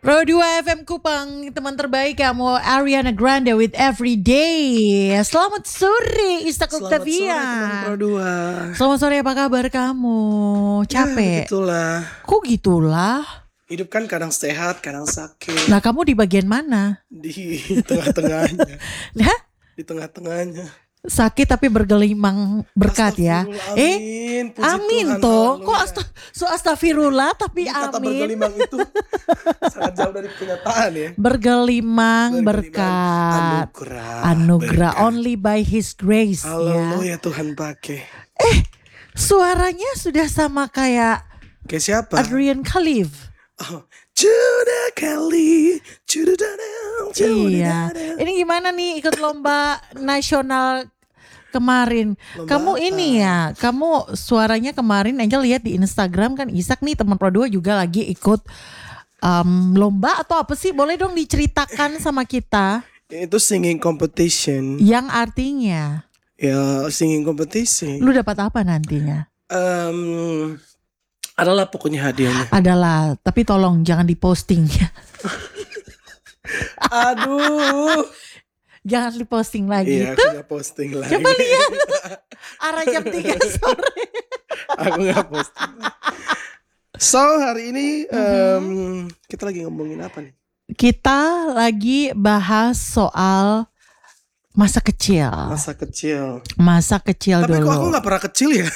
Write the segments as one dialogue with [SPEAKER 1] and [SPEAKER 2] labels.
[SPEAKER 1] Pro 2 FM Kupang, teman terbaik kamu Ariana Grande with Everyday. Selamat sore Ista Octavia.
[SPEAKER 2] Selamat sore teman Pro 2.
[SPEAKER 1] Selamat sore, apa kabar kamu? Capek?
[SPEAKER 2] Ya, begitulah.
[SPEAKER 1] Kok gitulah?
[SPEAKER 2] Hidup kan kadang sehat, kadang sakit.
[SPEAKER 1] Nah, kamu di bagian mana?
[SPEAKER 2] Di tengah-tengahnya.
[SPEAKER 1] Hah?
[SPEAKER 2] Di tengah-tengahnya.
[SPEAKER 1] Sakit tapi bergelimang berkat ya.
[SPEAKER 2] Amin. Puji
[SPEAKER 1] Amin
[SPEAKER 2] Tuhan,
[SPEAKER 1] toh.
[SPEAKER 2] haleluya.
[SPEAKER 1] Kok astagfirullah tapi
[SPEAKER 2] Kata
[SPEAKER 1] amin.
[SPEAKER 2] bergelimang itu sangat jauh dari kenyataan ya.
[SPEAKER 1] Bergelimang berkat. Anugerah
[SPEAKER 2] berkat.
[SPEAKER 1] only by His grace ya.
[SPEAKER 2] Haleluya, Tuhan pakai.
[SPEAKER 1] Suaranya sudah sama kayak
[SPEAKER 2] Kayak siapa?
[SPEAKER 1] Adrian Khalif.
[SPEAKER 2] Oh, Judah kali, Judah danau,
[SPEAKER 1] Iya. Ini gimana nih ikut lomba nasional kemarin?
[SPEAKER 2] Lomba
[SPEAKER 1] Kamu
[SPEAKER 2] apa?
[SPEAKER 1] ini ya, kamu suaranya kemarin Angel lihat di Instagram kan Isak nih teman Pro 2 juga lagi ikut lomba atau apa sih? Boleh dong diceritakan sama kita
[SPEAKER 2] Itu singing competition.
[SPEAKER 1] yang artinya
[SPEAKER 2] Ya, singing competition.
[SPEAKER 1] lu dapat apa nantinya?
[SPEAKER 2] Adalah pokoknya hadiahnya.
[SPEAKER 1] Adalah, tapi tolong jangan diposting ya.
[SPEAKER 2] Aduh.
[SPEAKER 1] Jangan diposting lagi.
[SPEAKER 2] Iya, aku gak posting lagi.
[SPEAKER 1] Coba lihat. Arah jam 3 sore.
[SPEAKER 2] Aku gak posting. So hari ini kita lagi ngomongin apa nih?
[SPEAKER 1] Kita lagi bahas soal masa kecil.
[SPEAKER 2] Masa kecil.
[SPEAKER 1] Masa kecil
[SPEAKER 2] Tapi
[SPEAKER 1] dulu.
[SPEAKER 2] kok aku gak pernah kecil ya?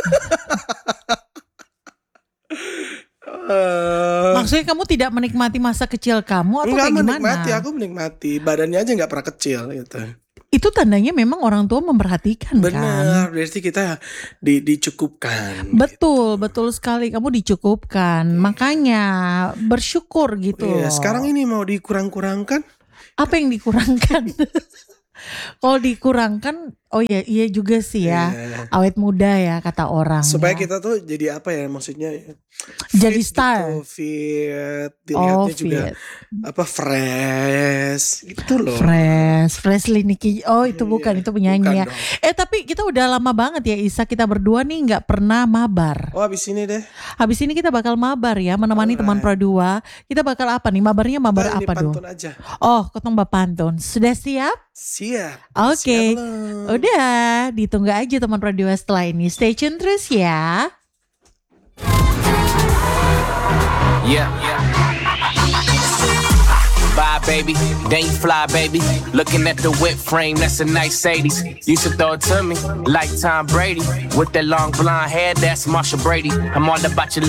[SPEAKER 1] Maksudnya kamu tidak menikmati masa kecil kamu atau
[SPEAKER 2] Enggak
[SPEAKER 1] kayak gimana?
[SPEAKER 2] menikmati, aku menikmati. Badannya aja gak pernah kecil gitu.
[SPEAKER 1] Itu tandanya memang orang tua memperhatikan kan?
[SPEAKER 2] Benar, berarti kita dicukupkan.
[SPEAKER 1] Betul sekali, kamu dicukupkan. Makanya bersyukur gitu.
[SPEAKER 2] Iya, sekarang ini mau dikurang-kurangkan.
[SPEAKER 1] Apa yang dikurangkan? Kalau dikurangkan, oh iya juga sih ya.
[SPEAKER 2] Iya.
[SPEAKER 1] Awet muda ya kata orang.
[SPEAKER 2] Supaya
[SPEAKER 1] ya.
[SPEAKER 2] kita tuh jadi apa ya, maksudnya
[SPEAKER 1] Jadi
[SPEAKER 2] fit
[SPEAKER 1] star.
[SPEAKER 2] gitu, fit, dilihatnya juga
[SPEAKER 1] fit.
[SPEAKER 2] apa fresh gitu loh.
[SPEAKER 1] Freshly Niki. Oh itu bukan, itu penyanyi ya.
[SPEAKER 2] Bukan dong.
[SPEAKER 1] Tapi kita udah lama banget ya Isa, kita berdua nih nggak pernah mabar.
[SPEAKER 2] Oh habis ini deh.
[SPEAKER 1] Habis ini kita bakal mabar ya, menemani teman Pro 2. Kita bakal apa nih? Mabarnya mabar
[SPEAKER 2] Ini
[SPEAKER 1] apa dong?
[SPEAKER 2] pantun aja.
[SPEAKER 1] Oh, ketong pantun. Sudah siap?
[SPEAKER 2] Siap.
[SPEAKER 1] Oke.
[SPEAKER 2] Siap belum?
[SPEAKER 1] Udah, ditunggu aja teman Pro 2 setelah ini. Stay tune terus ya.
[SPEAKER 3] Yeah. Bye, baby. Then you fly, baby. Looking at the whip frame, that's a nice 80s. Used to throw it to me like Tom Brady. With that long blonde hair, that's Marsha Brady. I'm all about your